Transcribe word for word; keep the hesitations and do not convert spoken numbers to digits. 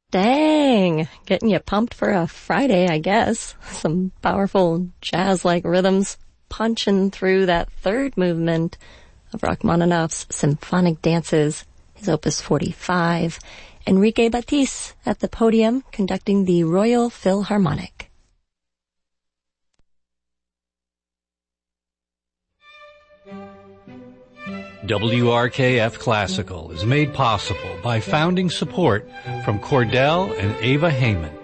Dang, getting you pumped for a Friday, I guess. Some powerful jazz-like rhythms punching through that third movement of Rachmaninoff's Symphonic Dances, his Opus forty-five. Enrique Batiste at the podium conducting the Royal Philharmonic. W R K F Classical is made possible by founding support from Cordell and Ava Heyman.